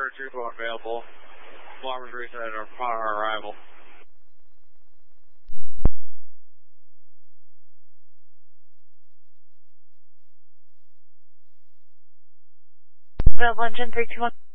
Order 2-4 available. Alarm is reset upon our arrival. Available engine 321.